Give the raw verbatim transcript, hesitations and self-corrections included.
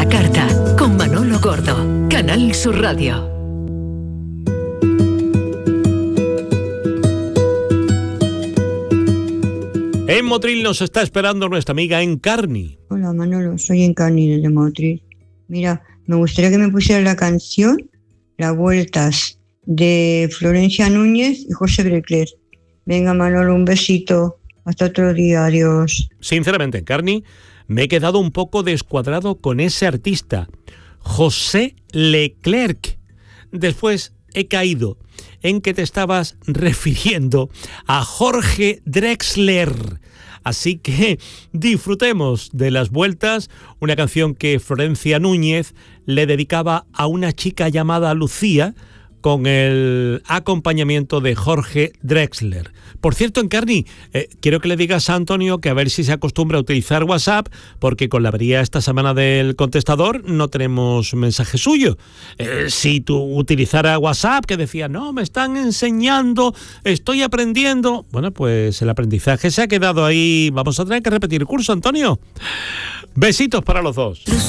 la carta, con Manolo Gordo, Canal Sur Radio. En Motril nos está esperando nuestra amiga Encarni. Hola Manolo, soy Encarni de Motril. Mira, me gustaría que me pusieras la canción Las Vueltas de Florencia Núñez y José Brecler. Venga Manolo, un besito. Hasta otro día, adiós. Sinceramente, Encarni, me he quedado un poco descuadrado con ese artista, José Leclerc. Después he caído en que te estabas refiriendo a Jorge Drexler. Así que disfrutemos de Las Vueltas, una canción que Florencia Núñez le dedicaba a una chica llamada Lucía, con el acompañamiento de Jorge Drexler. Por cierto, Encarni, eh, quiero que le digas a Antonio que a ver si se acostumbra a utilizar WhatsApp, porque con la avería esta semana del contestador no tenemos mensaje suyo. Eh, si tú utilizara WhatsApp, que decía, no, me están enseñando, estoy aprendiendo, bueno, pues el aprendizaje se ha quedado ahí. Vamos a tener que repetir curso, Antonio. Besitos para los dos.